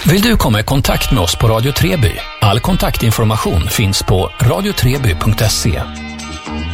Vill du komma i kontakt med oss på Radio Treby? All kontaktinformation finns på radiotreby.se.